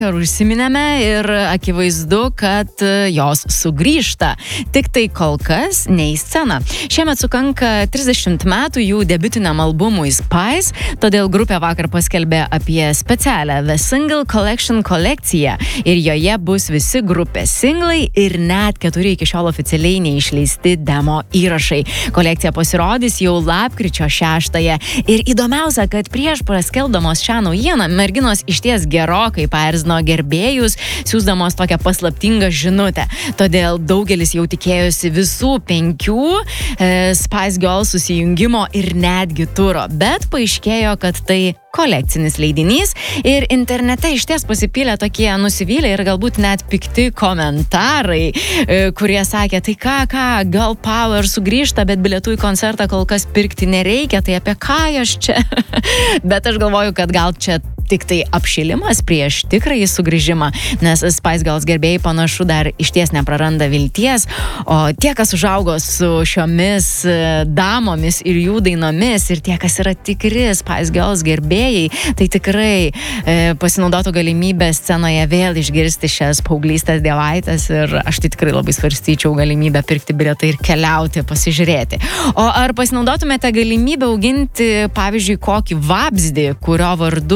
Ir užsiminėme ir akivaizdu, kad jos sugrįžta. Tik tai kol kas ne į sceną. Šiemet sukanka 30 metų jų debiutiniam albumui Spice, todėl grupė vakar paskelbė apie specialią The Single Collection kolekciją ir joje bus visi grupės singlai ir net 4 iki šiol oficialiai neišleisti demo įrašai. Kolekcija pasirodys jau lapkričio 6-ąją ir įdomiausia, kad prieš paskelbdamos šią naujieną merginos išties gerokai paerzino gerbėjus, siųsdamos tokią paslaptingą žinutę. Todėl daugelis jau tikėjosi visų 5 Spice Girls susijungimo ir netgi turo. Bet paaiškėjo, kad tai kolekcinis leidinys ir internete išties pasipylė tokie nusivylę ir galbūt net pikti komentarai, kurie sakė, tai ką, Girl Power sugrįžta, bet bilietų į koncertą kol kas pirkti nereikia, tai apie ką aš čia? Bet aš galvoju, kad gal čia tik tai apšilimas prieš tikrąjį sugrįžimą, nes Spice Girls gerbėjai panašu dar išties nepraranda vilties, o tie, kas užaugo su šiomis damomis ir jų dainomis ir tie, kas yra tikri Spice Girls gerbėjai, tai tikrai pasinaudotų galimybę scenoje vėl išgirsti šias paauglystės dievaitės ir aš tai tikrai labai svarstyčiau galimybę pirkti bilietą ir keliauti, pasižiūrėti. O ar pasinaudotumėte galimybę auginti, pavyzdžiui, kokį vabzdį, kurio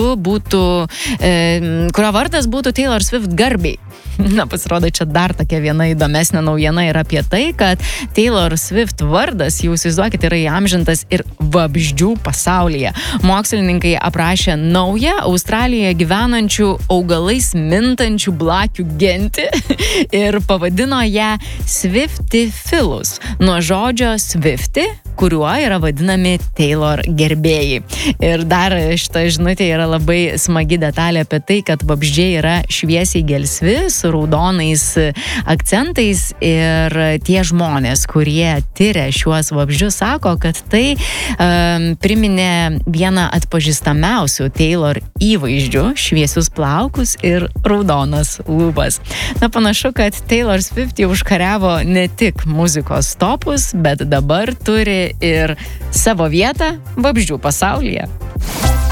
vardas būtų Taylor Swift garbiai? Na, pasirodo, čia dar tokia viena įdomesnė naujiena yra apie tai, kad Taylor Swift vardas, jūs įsivaizduokite, yra įamžintas ir vabzdžių pasaulyje. Mokslininkai aprašė naują Australijoje gyvenančių augalais mintančių blakių gentį ir pavadino ją Swiftifilus, nuo žodžio Swifty, kuriuo yra vadinami Taylor gerbėjai. Ir dar šita žinutė yra labai smagi detalė apie tai, kad vabzdžiai yra šviesiai gelsvi su raudonais akcentais ir tie žmonės, kurie tyria šiuos vabzdžius, sako, kad tai priminė vieną atpažįstamiausių Taylor įvaizdžių, šviesius plaukus ir raudonas lūpas. Na, panašu, kad Taylor Swift jau užkariavo ne tik muzikos topus, bet dabar turi ir savo vietą vabzdžių pasaulyje.